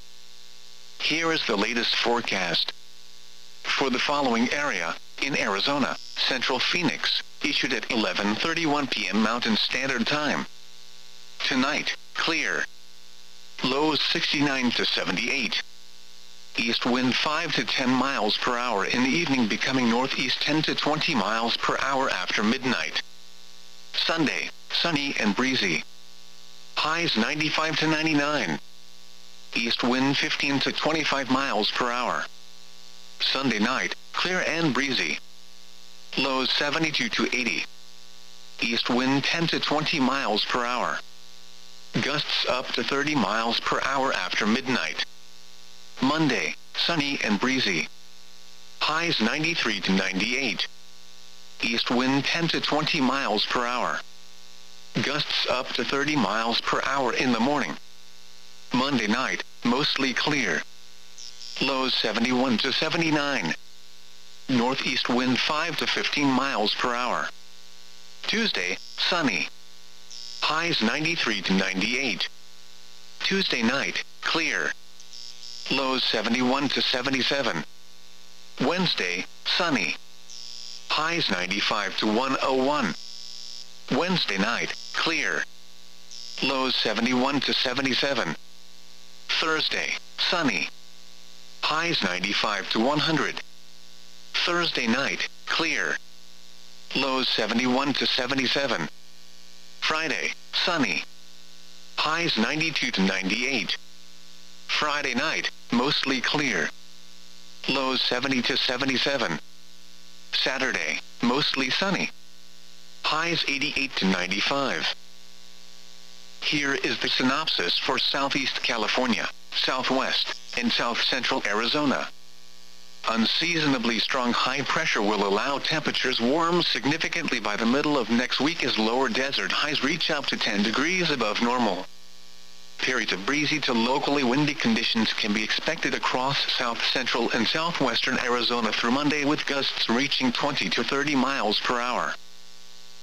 Here is the latest forecast. For the following area, in Arizona, Central Phoenix, issued at eleven thirty-one p m Mountain Standard Time. Tonight, clear. Lows sixty-nine to seventy-eight. East wind five to ten miles per hour in the evening, becoming northeast ten to twenty miles per hour after midnight. Sunday, sunny and breezy. Highs ninety-five to ninety-nine. East wind fifteen to twenty-five miles per hour. Sunday night, clear and breezy. Lows seventy-two to eighty. East wind ten to twenty miles per hour. Gusts up to thirty miles per hour after midnight. Monday, sunny and breezy. Highs ninety-three to ninety-eight. East wind ten to twenty miles per hour. Gusts up to thirty miles per hour in the morning. Monday night, mostly clear. Lows seventy-one to seventy-nine. Northeast wind five to fifteen miles per hour. Tuesday, sunny. Highs ninety-three to ninety-eight. Tuesday night, clear. Lows seventy-one to seventy-seven. Wednesday, sunny. Highs ninety-five to one oh one. Wednesday night, clear. Lows seventy-one to seventy-seven. Thursday, sunny. Highs ninety-five to one hundred. Thursday night, clear. Lows seventy-one to seventy-seven. Friday, sunny. Highs ninety-two to ninety-eight. Friday night, mostly clear. Lows seventy to seventy-seven. Saturday, mostly sunny. Highs eighty-eight to ninety-five. Here is the synopsis for Southeast California, Southwest, and South-Central Arizona. Unseasonably strong high pressure will allow temperatures warm significantly by the middle of next week as lower desert highs reach up to ten degrees above normal. Periods of breezy to locally windy conditions can be expected across south-central and southwestern Arizona through Monday, with gusts reaching twenty to thirty miles per hour.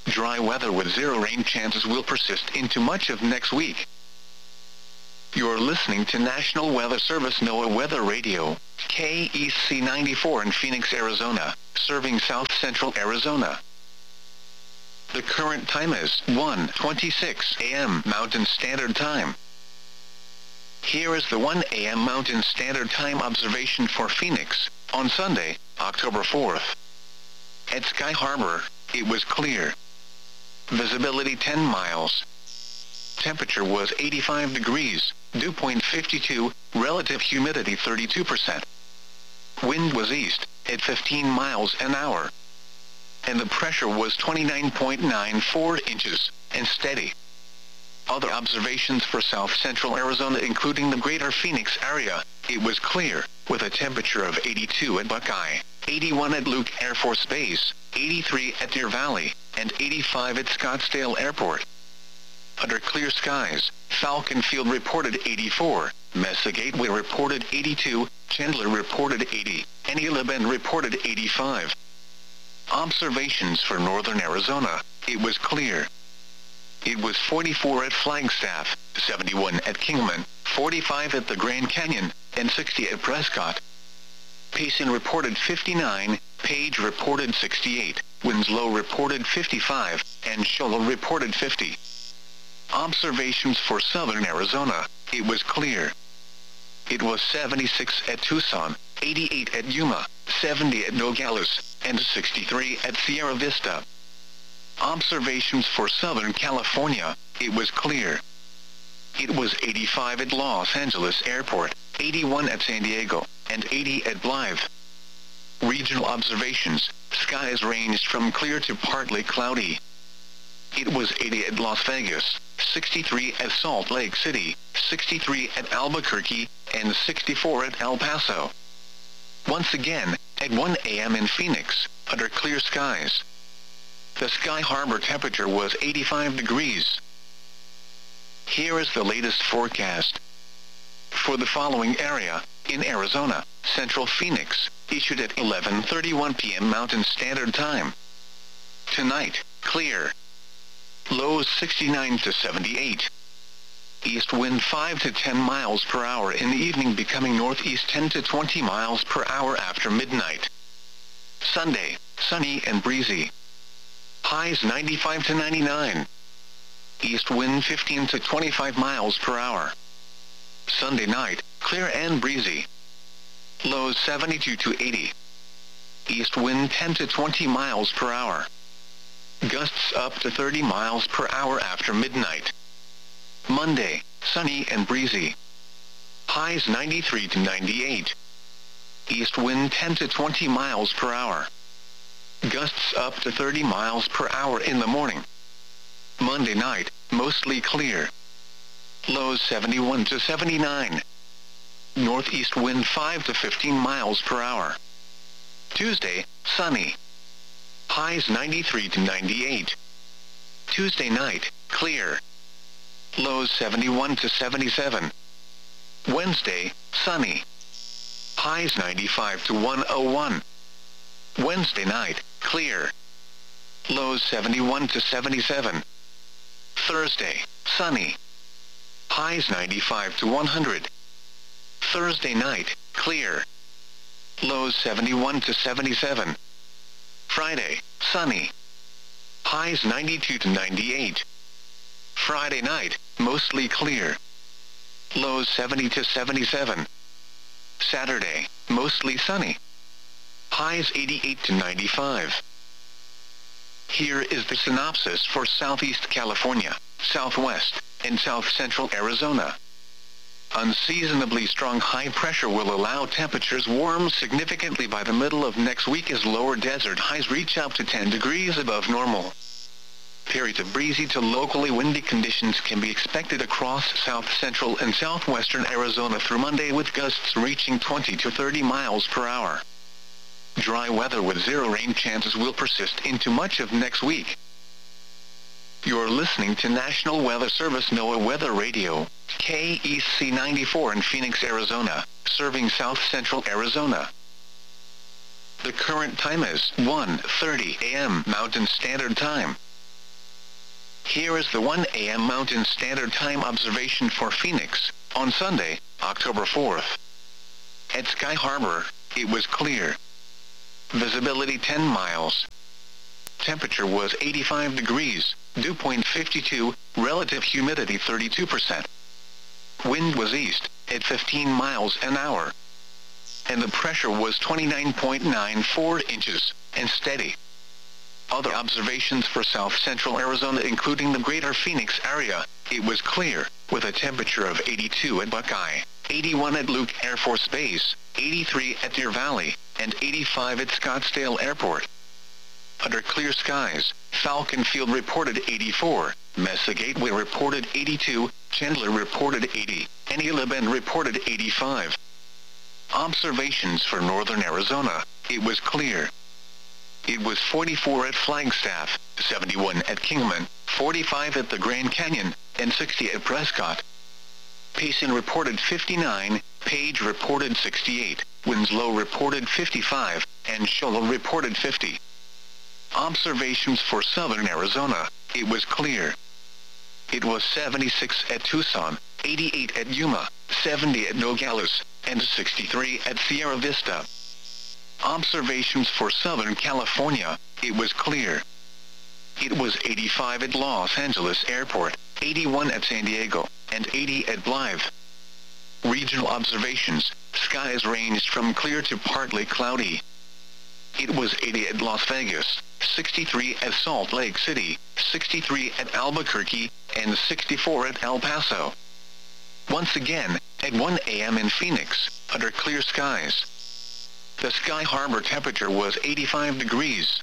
Dry weather with zero rain chances will persist into much of next week. You're listening to National Weather Service NOAA Weather Radio, K E C ninety-four in Phoenix, Arizona, serving south central Arizona. The current time is one twenty-six a m Mountain Standard Time. Here is the one a m Mountain Standard Time observation for Phoenix, on Sunday, October fourth. At Sky Harbor, it was clear. Visibility ten miles. Temperature was eighty-five degrees, dew point fifty-two, relative humidity thirty-two percent. Wind was east, at fifteen miles an hour. And the pressure was twenty-nine point nine four inches, and steady. Other observations for south central Arizona including the greater Phoenix area, it was clear, with a temperature of eighty-two at Buckeye, eighty-one at Luke Air Force Base, eighty-three at Deer Valley, and eighty-five at Scottsdale Airport. Under clear skies, Falcon Field reported eighty-four, Mesa Gateway reported eighty-two, Chandler reported eighty, and Gila Bend reported eighty-five. Observations for northern Arizona, it was clear. It was forty-four at Flagstaff, seventy-one at Kingman, forty-five at the Grand Canyon, and sixty at Prescott. Payson reported fifty-nine, Page reported sixty-eight, Winslow reported fifty-five, and Shoal reported fifty. Observations for southern Arizona, it was clear. It was seventy-six at Tucson, eighty-eight at Yuma, seventy at Nogales, and sixty-three at Sierra Vista. Observations for southern California, it was clear. It was eighty-five at Los Angeles Airport, eighty-one at San Diego, and eighty at Blythe. Regional observations, skies ranged from clear to partly cloudy. It was eighty at Las Vegas, sixty-three at Salt Lake City, sixty-three at Albuquerque, and sixty-four at El Paso. Once again, at one a m in Phoenix, under clear skies. The Sky Harbor temperature was eighty-five degrees. Here is the latest forecast. For the following area, in Arizona, Central Phoenix, issued at eleven thirty-one p m Mountain Standard Time. Tonight, clear. Lows sixty-nine to seventy-eight. East wind five to ten miles per hour in the evening, becoming northeast ten to twenty miles per hour after midnight. Sunday, sunny and breezy. Highs ninety-five to ninety-nine. East wind fifteen to twenty-five miles per hour. Sunday night, clear and breezy. Lows seventy-two to eighty. East wind ten to twenty miles per hour. Gusts up to thirty miles per hour after midnight. Monday, sunny and breezy. Highs ninety-three to ninety-eight. East wind ten to twenty miles per hour. Gusts up to thirty miles per hour in the morning. Monday night, mostly clear. Lows seventy-one to seventy-nine. Northeast wind five to fifteen miles per hour. Tuesday, sunny. Highs ninety-three to ninety-eight. Tuesday night, clear. Lows seventy-one to seventy-seven. Wednesday, sunny. Highs ninety-five to one oh one. Wednesday night, clear. Lows seventy-one to seventy-seven. Thursday, sunny. Highs ninety-five to one hundred. Thursday night, clear. Lows seventy-one to seventy-seven. Friday, sunny. Highs ninety-two to ninety-eight. Friday night, mostly clear. Lows seventy to seventy-seven. Saturday, mostly sunny. Highs eighty-eight to ninety-five. Here is the synopsis for Southeast California, Southwest, and South Central Arizona. Unseasonably strong high pressure will allow temperatures warm significantly by the middle of next week as lower desert highs reach up to ten degrees above normal. Periods of breezy to locally windy conditions can be expected across south central and southwestern Arizona through Monday, with gusts reaching twenty to thirty miles per hour. Dry weather with zero rain chances will persist into much of next week. You're listening to National Weather Service NOAA Weather Radio, K E C ninety-four in Phoenix, Arizona, serving south central Arizona. The current time is one thirty a m Mountain Standard Time. Here is the one A M Mountain Standard Time observation for Phoenix, on Sunday, October fourth. At Sky Harbor, it was clear. Visibility ten miles. Temperature was eighty-five degrees, dew point fifty-two, relative humidity thirty-two percent. Wind was east, at fifteen miles an hour. And the pressure was twenty-nine point nine four inches, and steady. Other observations for South Central Arizona including the greater Phoenix area, it was clear, with a temperature of eighty-two at Buckeye, eighty-one at Luke Air Force Base, eighty-three at Deer Valley, and eighty-five at Scottsdale Airport. Under clear skies, Falcon Field reported eighty-four, Mesa Gateway reported eighty-two, Chandler reported eighty, and Eula Bend reported eighty-five. Observations for northern Arizona, it was clear. It was forty-four at Flagstaff, seventy-one at Kingman, forty-five at the Grand Canyon, and sixty at Prescott. Payson reported fifty-nine, Page reported sixty-eight, Winslow reported fifty-five, and Shoal reported fifty. Observations for southern Arizona, it was clear. It was seventy-six at Tucson, eighty-eight at Yuma, seventy at Nogales, and sixty-three at Sierra Vista. Observations for Southern California, it was clear. It was eighty-five at Los Angeles Airport, eighty-one at San Diego, and eighty at Blythe. Regional observations, skies ranged from clear to partly cloudy. It was eighty at Las Vegas, sixty-three at Salt Lake City, sixty-three at Albuquerque, and sixty-four at El Paso. Once again, at one A M in Phoenix, under clear skies. The Sky Harbor temperature was eighty-five degrees.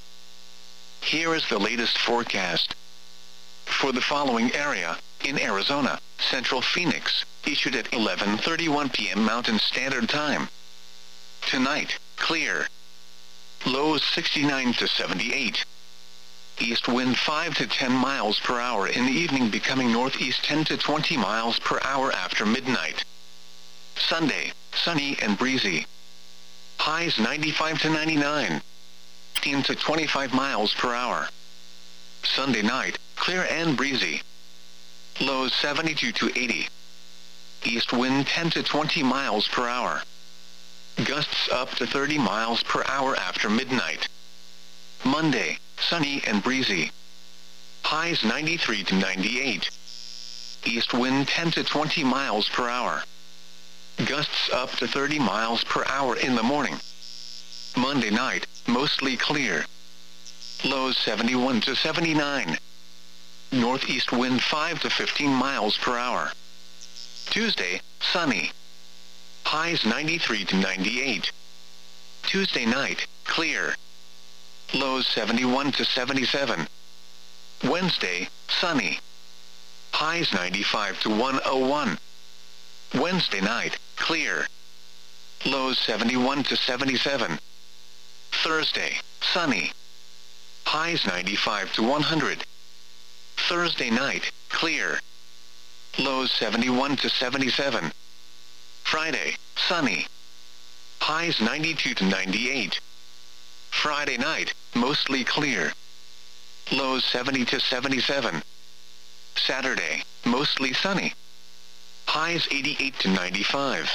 Here is the latest forecast. For the following area, in Arizona, Central Phoenix, issued at eleven thirty-one p m Mountain Standard Time. Tonight, clear. Lows sixty-nine to seventy-eight. East wind five to ten miles per hour in the evening, becoming northeast ten to twenty miles per hour after midnight. Sunday, sunny and breezy. Highs ninety-five to ninety-nine. fifteen to twenty-five miles per hour. Sunday night, clear and breezy. Lows seventy-two to eighty. East wind ten to twenty miles per hour. Gusts up to thirty miles per hour after midnight. Monday, sunny and breezy. Highs ninety-three to ninety-eight. East wind ten to twenty miles per hour. Gusts up to thirty miles per hour in the morning. Monday night, mostly clear. Lows seventy-one to seventy-nine. Northeast wind five to fifteen miles per hour. Tuesday, sunny. Highs ninety-three to ninety-eight. Tuesday night, clear. Lows seventy-one to seventy-seven. Wednesday, sunny. Highs ninety-five to one oh one. Wednesday night, clear. Lows seventy-one to seventy-seven. Thursday, sunny. Highs ninety-five to one hundred. Thursday night, clear. Lows seventy-one to seventy-seven. Friday, sunny. Highs ninety-two to ninety-eight. Friday night, mostly clear. Lows seventy to seventy-seven. Saturday, mostly sunny. Highs eighty-eight to ninety-five.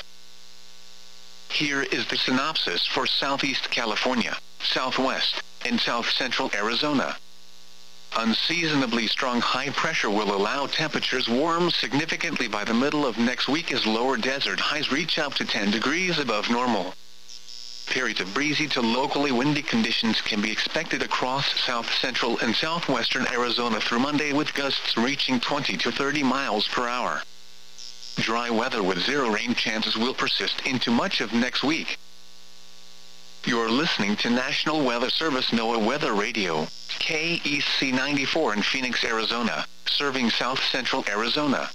Here is the synopsis for Southeast California, Southwest, and South Central Arizona. Unseasonably strong high pressure will allow temperatures warm significantly by the middle of next week as lower desert highs reach up to ten degrees above normal. Periods of breezy to locally windy conditions can be expected across south central and southwestern Arizona through Monday, with gusts reaching twenty to thirty miles per hour. Dry weather with zero rain chances will persist into much of next week. You're listening to National Weather Service NOAA Weather Radio, K E C ninety-four in Phoenix, Arizona, serving south central Arizona.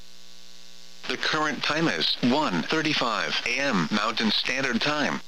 The current time is one thirty-five a m Mountain Standard Time.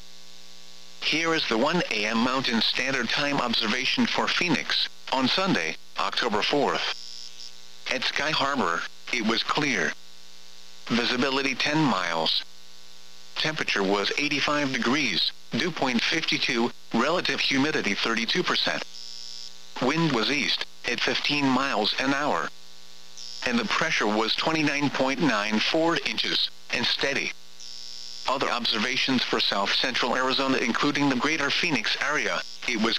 Here is the one a m Mountain Standard Time observation for Phoenix, on Sunday, October fourth. At Sky Harbor, it was clear. Visibility ten miles. Temperature was eighty-five degrees, dew point fifty-two, relative humidity thirty-two percent. Wind was east, at fifteen miles an hour. And the pressure was twenty-nine point nine four inches, and steady. Other observations for south central Arizona including the greater Phoenix area, it was